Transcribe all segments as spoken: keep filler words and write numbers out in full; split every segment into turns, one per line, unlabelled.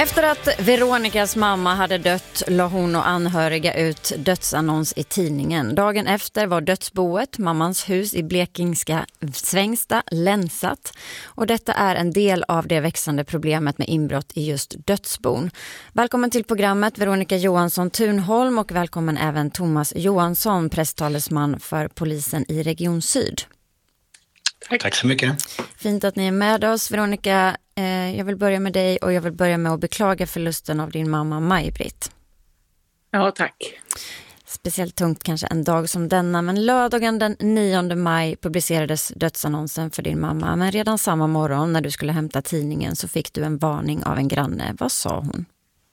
Efter att Veronicas mamma hade dött la hon och anhöriga ut dödsannons i tidningen. Dagen efter var dödsboet, mammans hus i blekingska Svängsta, länsat. Och detta är en del av det växande problemet med inbrott i just dödsbon. Välkommen till programmet Veronica Johansson Thunholm och välkommen även Thomas Johansson, presstalesman för polisen i Region Syd.
Tack. Tack så mycket.
Fint att ni är med oss. Veronica, eh, jag vill börja med dig och jag vill börja med att beklaga förlusten av din mamma Maj-Britt.
Ja, tack.
Speciellt tungt kanske en dag som denna, men lördagen den nionde maj publicerades dödsannonsen för din mamma. Men redan samma morgon när du skulle hämta tidningen så fick du en varning av en granne. Vad sa hon?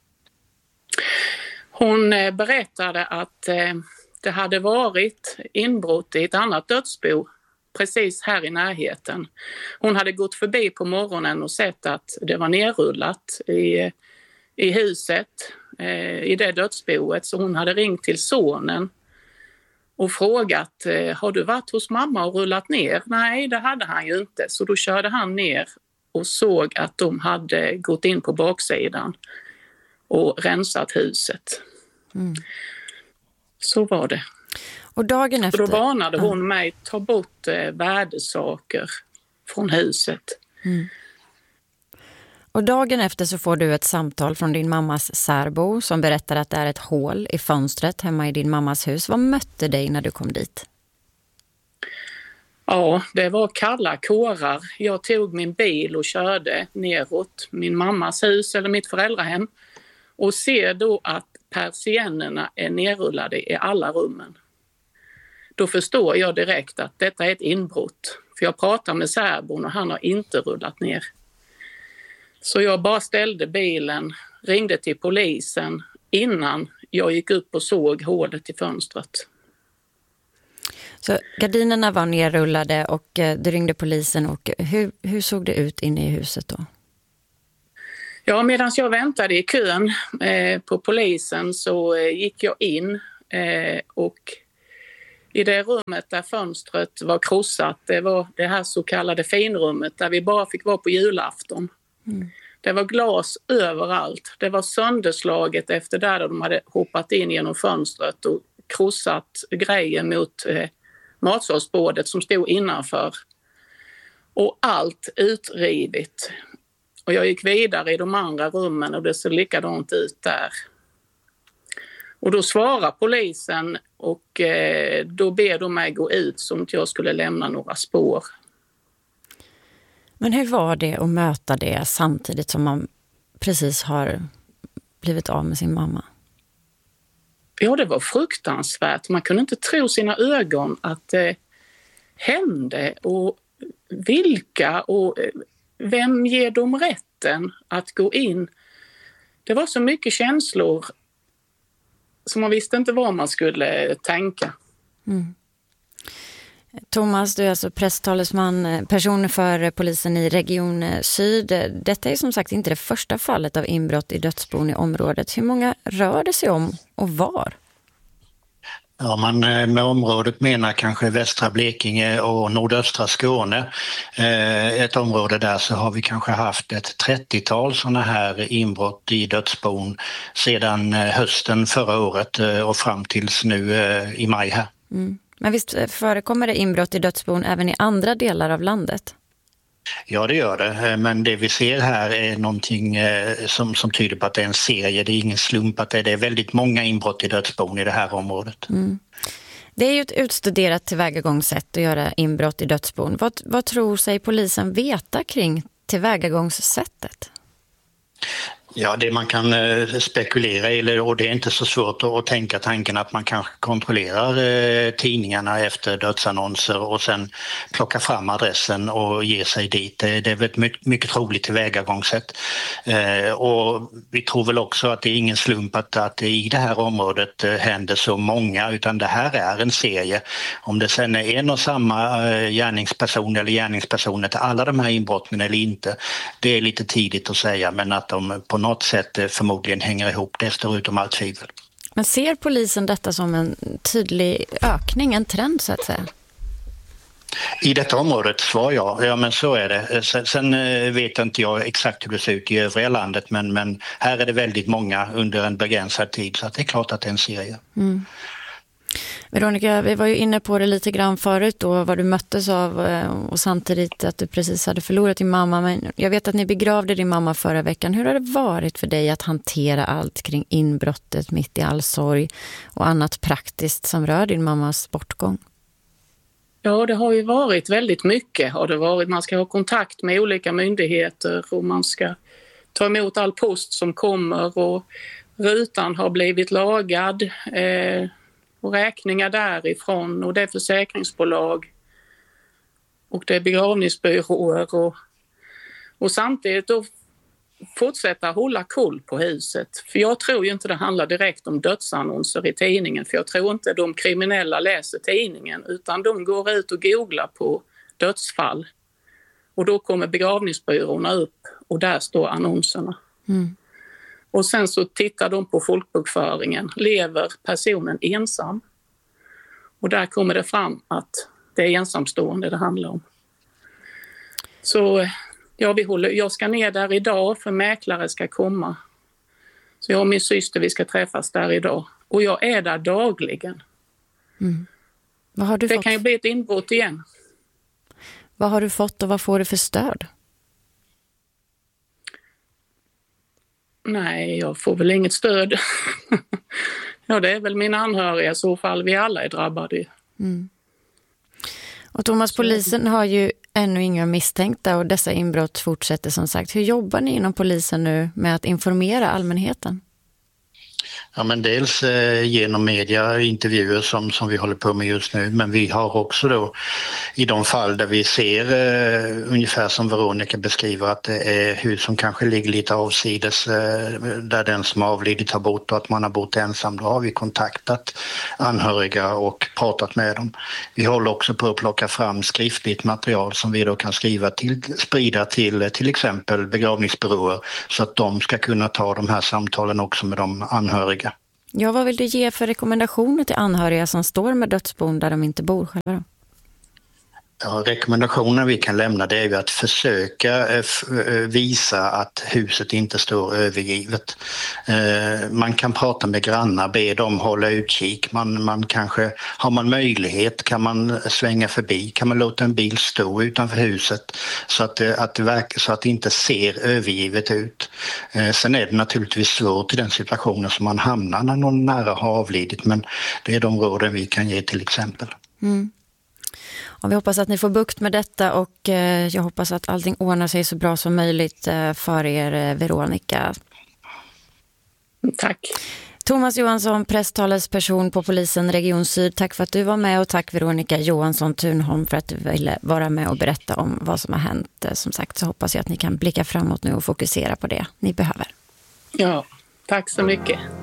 Hon eh, berättade att eh, det hade varit inbrott i ett annat dödsbo precis här i närheten. Hon hade gått förbi på morgonen och sett att det var nerrullat i, i huset, eh, i det dödsboet. Så hon hade ringt till sonen och frågat, eh, har du varit hos mamma och rullat ner? Nej, det hade han ju inte. Så då körde han ner och såg att de hade gått in på baksidan och rensat huset. Mm. Så var det.
Och dagen efter...
Då varnade hon mig att ta bort eh, värdesaker från huset.
Mm. Och dagen efter så får du ett samtal från din mammas särbo som berättar att det är ett hål i fönstret hemma i din mammas hus. Vad mötte dig när du kom dit?
Ja, det var kalla kårar. Jag tog min bil och körde neråt min mammas hus eller mitt föräldrahem och ser då att persiennerna är nerrullade i alla rummen. Då förstår jag direkt att detta är ett inbrott. För jag pratar med särbon och han har inte rullat ner. Så jag bara ställde bilen, ringde till polisen innan jag gick upp och såg hålet i fönstret.
Så gardinerna var nerrullade och du ringde polisen. Och hur, hur såg det ut inne i huset då?
Ja, medan jag väntade i kön eh, på polisen så eh, gick jag in eh, och... I det rummet där fönstret var krossat, det var det här så kallade finrummet där vi bara fick vara på julafton. Mm. Det var glas överallt. Det var sönderslaget efter där de hade hoppat in genom fönstret och krossat grejen mot eh, matsalsbordet som stod innanför. Och allt utrivit. Och jag gick vidare i de andra rummen och det såg likadant ut där. Och då svarar polisen och eh, då ber de mig gå ut som att jag skulle lämna några spår.
Men hur var det att möta det samtidigt som man precis har blivit av med sin mamma?
Ja, det var fruktansvärt. Man kunde inte tro sina ögon att det hände och vilka och vem ger dem rätten att gå in. Det var så mycket känslor. Så man visste inte vad man skulle tänka. Mm.
Thomas, du är alltså presstalesman, person för polisen i Region Syd. Detta är som sagt inte det första fallet av inbrott i dödsbon i området. Hur många rör det sig om och var?
Ja, man med området menar kanske västra Blekinge och nordöstra Skåne. Ett område där så har vi kanske haft ett trettiotal sådana här inbrott i dödsbon sedan hösten förra året och fram tills nu i maj här.
Mm. Men visst förekommer det inbrott i dödsbon även i andra delar av landet?
Ja, det gör det. Men det vi ser här är någonting som, som tyder på att det är en serie. Det är ingen slump att det är, det är väldigt många inbrott i dödsbon i det här området.
Mm. Det är ju ett utstuderat tillvägagångssätt att göra inbrott i dödsbon. Vad, vad tror sig polisen veta kring tillvägagångssättet?
Ja, det man kan spekulera i, och det är inte så svårt att tänka tanken att man kanske kontrollerar tidningarna efter dödsannonser och sen plockar fram adressen och ger sig dit. Det är ett mycket, mycket troligt tillvägagångssätt. Och vi tror väl också att det är ingen slump att, att i det här området händer så många, utan det här är en serie. Om det sen är en och samma gärningsperson eller gärningspersoner till alla de här inbrotten eller inte, det är lite tidigt att säga, men att de på något sätt förmodligen hänger ihop, det står utom allt tvivel.
Men ser polisen detta som en tydlig ökning, en trend så att säga?
I detta området svar ja, ja men så är det. Sen, sen vet inte jag exakt hur det ser ut i övriga landet men, men här är det väldigt många under en begränsad tid så att det är klart att det är en serie.
Mm. Veronica, vi var ju inne på det lite grann förut då, vad du möttes av och samtidigt att du precis hade förlorat din mamma. Men jag vet att ni begravde din mamma förra veckan. Hur har det varit för dig att hantera allt kring inbrottet mitt i all sorg och annat praktiskt som rör din mammas bortgång?
Ja, det har ju varit väldigt mycket. Har det varit. Man ska ha kontakt med olika myndigheter och man ska ta emot all post som kommer och rutan har blivit lagad eh, och räkningar därifrån och det är försäkringsbolag och det är begravningsbyråer och, och samtidigt då fortsätta hålla koll på huset. För jag tror ju inte det handlar direkt om dödsannonser i tidningen för jag tror inte de kriminella läser tidningen utan de går ut och googlar på dödsfall och då kommer begravningsbyråerna upp och där står annonserna. Mm. Och sen så tittar de på folkbokföringen. Lever personen ensam? Och där kommer det fram att det är ensamstående det handlar om. Så ja, vi håller, jag ska ner där idag för mäklare ska komma. Så jag och min syster vi ska träffas där idag. Och jag är där dagligen.
Mm. Vad har du
det
fått?
Kan ju bli ett inbrott igen.
Vad har du fått och vad får du för stöd?
Nej, jag får väl inget stöd. Ja, det är väl mina anhöriga i så fall. Vi alla är drabbade.
Mm. Och Thomas, polisen har ju ännu inga misstänkta och dessa inbrott fortsätter som sagt. Hur jobbar ni inom polisen nu med att informera allmänheten?
Ja, men dels eh, genom media, intervjuer som, som vi håller på med just nu, men vi har också då i de fall där vi ser eh, ungefär som Veronica beskriver att det är hus som kanske ligger lite avsides eh, där den som har avlidit har bott och att man har bott ensam, då har vi kontaktat anhöriga och pratat med dem. Vi håller också på att plocka fram skriftligt material som vi då kan skriva till, sprida till till exempel begravningsbyråer så att de ska kunna ta de här samtalen också med de anhöriga.
Ja, vad vill du ge för rekommendationer till anhöriga som står med dödsbon där de inte bor själva då?
Ja, rekommendationen vi kan lämna det är ju att försöka visa att huset inte står övergivet. Man kan prata med grannar, be dem hålla utkik. Man, man kanske, har man möjlighet kan man svänga förbi, kan man låta en bil stå utanför huset så att det, att det, verkar, så att det inte ser övergivet ut. Sen är det naturligtvis svårt i den situationen som man hamnar när någon nära har avlidit, men det är de råden vi kan ge till exempel.
Mm. Och vi hoppas att ni får bukt med detta och eh, jag hoppas att allting ordnar sig så bra som möjligt eh, för er, eh, Veronica.
Tack.
Thomas Johansson, presstalesperson på polisen Region Syd. Tack för att du var med och tack Veronica Johansson Thunholm för att du ville vara med och berätta om vad som har hänt. Som sagt så hoppas jag att ni kan blicka framåt nu och fokusera på det ni behöver.
Ja, tack så mycket.